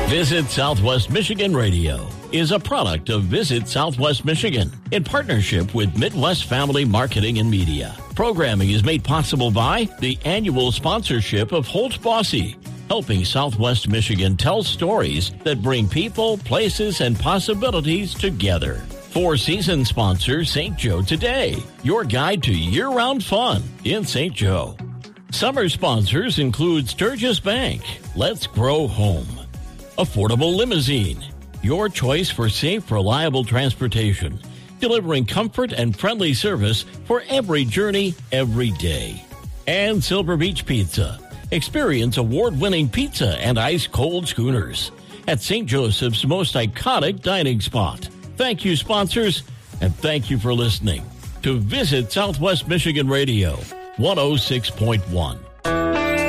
Visit Southwest Michigan Radio is a product of Visit Southwest Michigan in partnership with Midwest Family Marketing and Media. Programming is made possible by the annual sponsorship of Holt Bossy, helping Southwest Michigan tell stories that bring people, places, and possibilities together. Four-season sponsor St. Joe Today, your guide to year-round fun in St. Joe. Summer sponsors include Sturgis Bank, Let's Grow Home. Affordable Limousine, your choice for safe, reliable transportation, delivering comfort and friendly service for every journey, every day. And Silver Beach Pizza. Experience award-winning pizza and ice-cold schooners at St. Joseph's most iconic dining spot. Thank you, sponsors, and thank you for listening to Visit Southwest Michigan Radio 106.1.